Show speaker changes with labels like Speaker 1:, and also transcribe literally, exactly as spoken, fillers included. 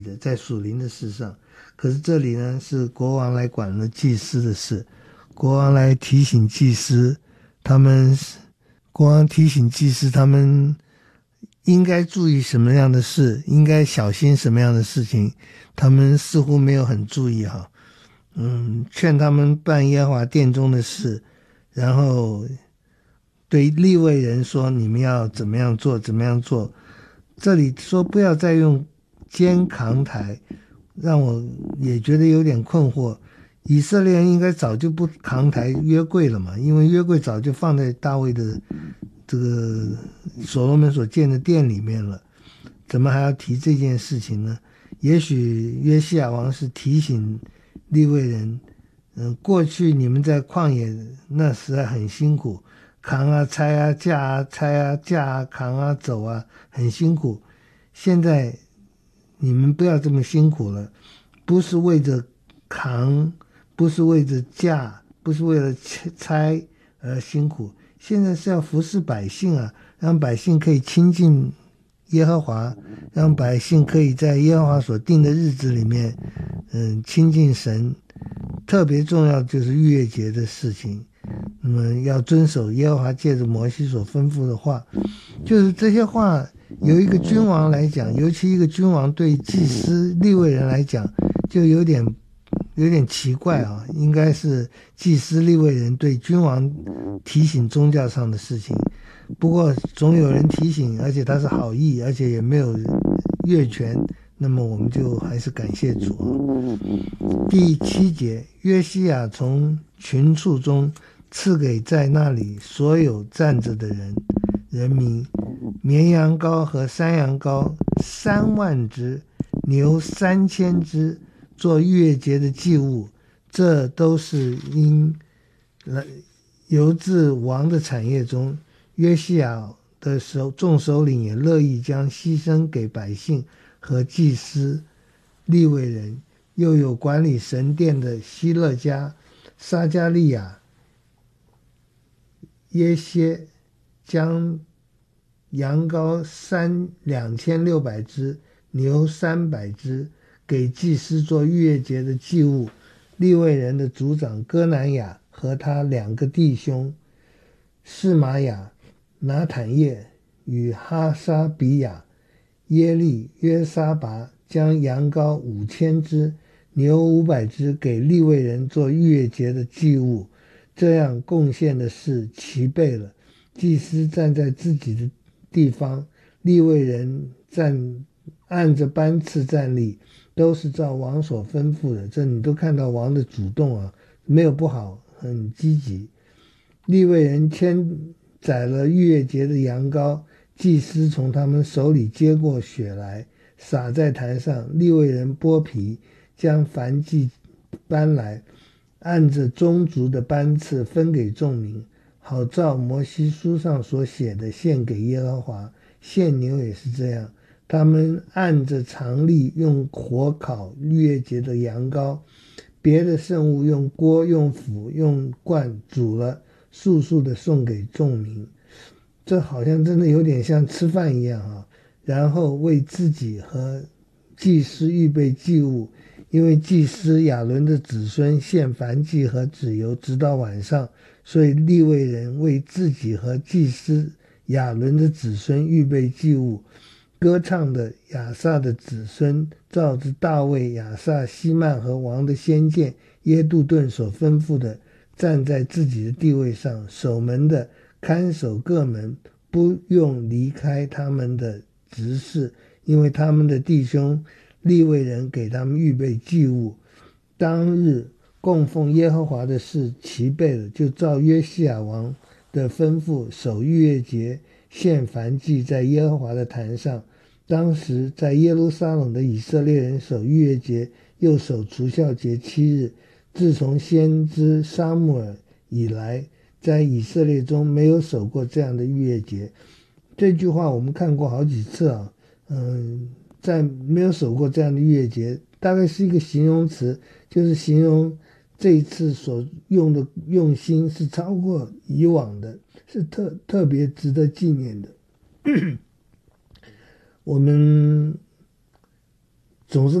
Speaker 1: 在属灵的事上。可是这里呢，是国王来管了祭司的事，国王来提醒祭司，他们国王提醒祭司他们应该注意什么样的事，应该小心什么样的事情，他们似乎没有很注意哈。嗯，劝他们办耶和华殿中的事，然后对利未人说你们要怎么样做怎么样做。这里说不要再用肩扛台，让我也觉得有点困惑。以色列人应该早就不扛抬约柜了嘛，因为约柜早就放在大卫的这个所罗门所建的殿里面了，怎么还要提这件事情呢？也许约西亚王是提醒利未人，嗯，过去你们在旷野那实在很辛苦，扛啊拆啊架啊拆啊架啊扛啊走啊，很辛苦。现在你们不要这么辛苦了，不是为着扛，不是为着架，不是为了拆而辛苦，现在是要服侍百姓啊，让百姓可以亲近耶和华，让百姓可以在耶和华所定的日子里面嗯，亲近神。特别重要的就是逾越节的事情，那么要遵守耶和华借着摩西所吩咐的话。就是这些话由一个君王来讲，尤其一个君王对祭司利未人来讲就有点有点奇怪啊，应该是祭司利未人对君王提醒宗教上的事情，不过总有人提醒，而且他是好意，而且也没有越权，那么我们就还是感谢主啊。第七节，约西亚从群畜中赐给在那里所有站着的人人民绵羊羔和山羊羔三万只，牛三千只，做逾越节的祭物，这都是因由自王的产业中。约西亚的首众首领也乐意将牺牲给百姓和祭司利未人，又有管理神殿的希勒家、撒加利亚、耶歇，将羊羔三两千六百只，牛三百只，给祭司做逾越节的祭物。利未人的族长哥南雅和他两个弟兄示玛雅、拿坦叶与哈沙比亚、耶利、约沙拔将羊羔五千只，牛五百只，给利未人做逾越节的祭物。这样贡献的事齐备了，祭司站在自己的地方，利未人站按着班次站立，都是照王所吩咐的。这你都看到王的主动啊，没有不好，很积极。利未人牵宰了逾越节的羊羔，祭司从他们手里接过血来，洒在坛上。利未人剥皮，将燔祭搬来，按着宗族的班次分给众民，好照摩西书上所写的献给耶和华。献牛也是这样，他们按着常例用火烤逾越节的羊羔，别的圣物用锅、用釜、用罐煮了，速速的送给众民。这好像真的有点像吃饭一样啊。然后为自己和祭司预备祭物，因为祭司亚伦的子孙献燔祭和脂油直到晚上，所以利未人为自己和祭司亚伦的子孙预备祭物。歌唱的亚萨的子孙照着大卫、亚萨、希曼和王的先见耶杜顿所吩咐的，站在自己的地位上。守门的看守各门，不用离开他们的职事，因为他们的弟兄利未人给他们预备祭物。当日供奉耶和华的事齐备了，就照约西亚王的吩咐守逾越节，献燔祭在耶和华的坛上。当时在耶路撒冷的以色列人守逾越节，又守除酵节七日。自从先知撒母耳以来，在以色列中没有守过这样的逾越节。这句话我们看过好几次啊，嗯，在没有守过这样的逾越节，大概是一个形容词，就是形容这一次所用的用心是超过以往的，是特特别值得纪念的。我们总是